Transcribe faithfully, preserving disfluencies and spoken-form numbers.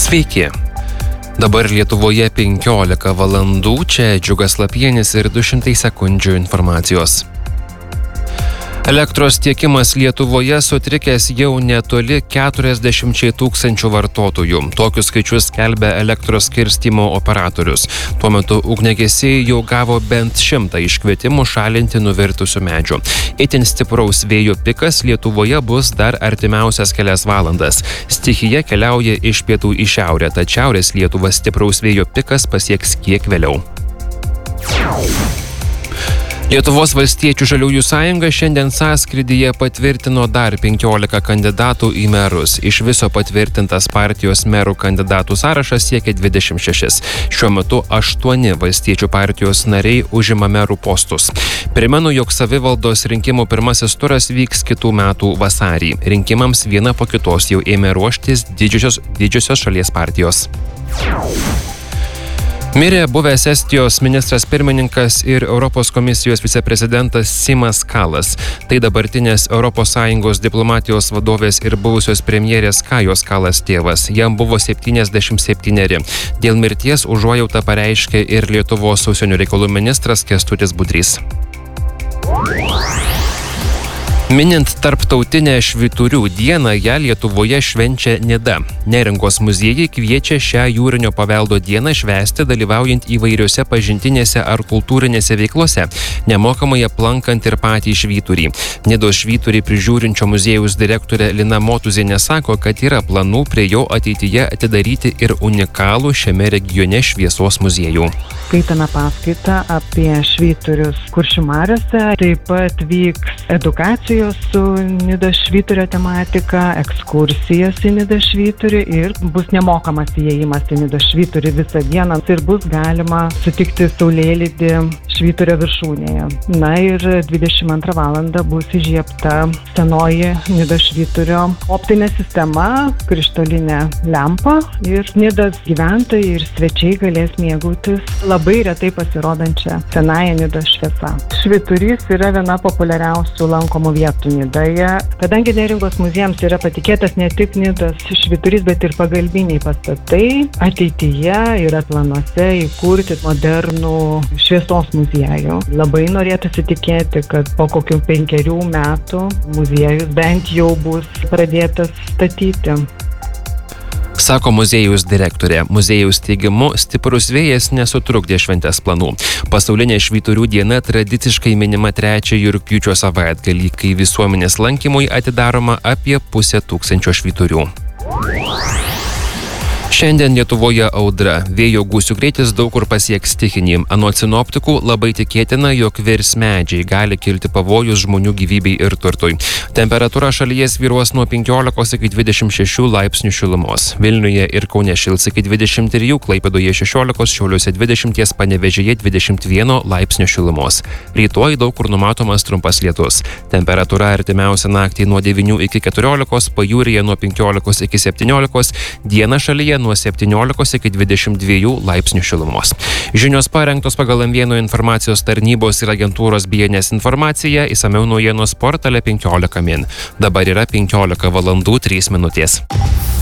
Sveiki. Dabar Lietuvoje penkiolika valandų, čia Džiugas Lapienis ir du šimtai sekundžių informacijos. Elektros tiekimas Lietuvoje sutrikęs jau netoli keturiasdešimčiai tūkstančių vartotojų. Tokius skaičius skelbia elektros skirstymo operatorius. Tuo metu ugniagesiai jau gavo bent šimtą iškvietimų šalinti nuvirtusių medžių. Itin stipraus vėjo pikas Lietuvoje bus dar artimiausias kelias valandas. Stichija keliauja iš pietų į šiaurę, tad šiaurės Lietuvą stipraus vėjo pikas pasieks kiek vėliau. Lietuvos valstiečių žaliųjų sąjunga šiandien sąskrydyje patvirtino dar penkiolika kandidatų į merus. Iš viso patvirtintas partijos merų kandidatų sąrašas siekia dvidešimt šešis. Šiuo metu aštuoni valstiečių partijos nariai užima merų postus. Primenu, jog savivaldos rinkimų pirmasis turas vyks kitų metų vasarį. Rinkimams viena po kitos jau ėmė ruoštis didžiosios, didžiosios šalies partijos. Mirė buvęs Estijos ministras pirmininkas ir Europos komisijos viceprezidentas Simas Kalas. Tai dabartinės Europos Sąjungos diplomatijos vadovės ir buvusios premjerės Kajos Kalas tėvas. Jam buvo septyniasdešimt septyneri. Dėl mirties užuojautą pareiškė ir Lietuvos užsienio reikalų ministras Kęstutis Budrys. Minint tarptautinę švyturių dieną, ją Lietuvoje švenčia Nida. Neringos muziejai kviečia šią jūrinio paveldo dieną švęsti dalyvaujant įvairiose pažintinėse ar kultūrinėse veiklose, nemokamai aplankant ir patį švyturį. Nidos švyturį prižiūrinčio muziejaus direktorė Lina Motuzienė sako, kad yra planų prie jo ateityje atidaryti ir unikalų šiame regione šviesos muziejų. Skaitame paskaitą apie švyturius Kuršių mariose, taip pat vyks edukacijos su Nidos švyturio tematika, ekskursijos į Nidos švyturį ir bus nemokamas įėjimas į Nidos švyturį visą dieną ir bus galima sutikti saulėlydį švyturio viršūnėje. Na ir dvidešimt antrą valandą bus įžiebta senoji Nidos švyturio optinė sistema, krištolinė lempa ir Nidos gyventojai ir svečiai galės mėgautis labai retai pasirodančią senąją Nidos šviesą. Švyturys yra viena populiariausių lankomų vietų Nidoje. Kadangi Neringos muziejams yra patikėtas ne tik Nidos švyturys, bet ir pagalbiniai pastatai, ateityje yra planuose įkurti modernų šviesos muziejų. Labai norėtųsi tikėti, kad po kokių penkerių metų muziejus bent jau bus pradėtas statyti. Sako muziejaus direktorė. Muziejaus teigimu, stiprus vėjas nesutrukdė šventės planų. Pasaulinė švyturių diena tradiciškai minima trečiąjį rugpjūčio savaitgalį, kai visuomenės lankymui atidaroma apie pusę tūkstančio švyturių. Šiandien Lietuvoje audra. Vėjo gūsių greitis daug kur pasieks stichinį. Anot sinoptikų labai tikėtina, jog virs medžiai, gali kilti pavojus žmonių gyvybei ir turtui. Temperatūra šalyje svyruos nuo penkiolikos iki dvidešimt šešių laipsnių šilumos. Vilniuje ir Kaune šils iki dvidešimt trijų, Klaipėdoje šešiolikos, Šiauliuose dvidešimt, Panevėžyje dvidešimt vieno laipsnio šilumos. Rytoj daug kur numatomas trumpas lietus. Temperatūra artimiausią naktį nuo devynių iki keturiolikos, pajūryje nuo penkiolikos iki septyniolikos, dieną šalyje nuo septyniolikos iki dvidešimt dviejų laipsnių šilumos. Žinios parengtos pagal M vienas informacijos tarnybos ir agentūros B N S informaciją, išsamiau naujienos portale penkiolika min. Dabar yra penkiolika valandų trys minutės.